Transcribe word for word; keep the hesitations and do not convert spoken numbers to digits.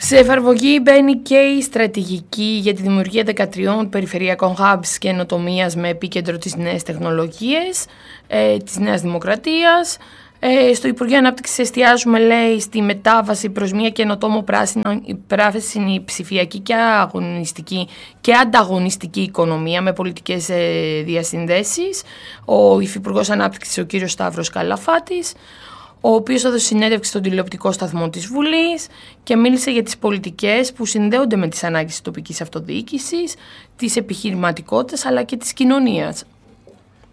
Σε εφαρμογή μπαίνει και η στρατηγική για τη δημιουργία δεκατρία περιφερειακών hubs καινοτομίας με επίκεντρο τις νέες τεχνολογίες ε, της Νέας Δημοκρατίας. Ε, στο Υπουργείο Ανάπτυξης εστιάζουμε, λέει, στη μετάβαση προς μια καινοτόμο πράσινη, πράσινη ψηφιακή και αγωνιστική και ανταγωνιστική οικονομία με πολιτικές ε, διασυνδέσεις. Ο Υφυπουργός Ανάπτυξης, ο κύριος Σταύρος Καλαφάτης, ο οποίος έδωσε συνέντευξη στον τηλεοπτικό σταθμό της Βουλής και μίλησε για τις πολιτικές που συνδέονται με τις ανάγκες της τοπικής αυτοδιοίκησης, της επιχειρηματικότητας αλλά και της κοινωνίας.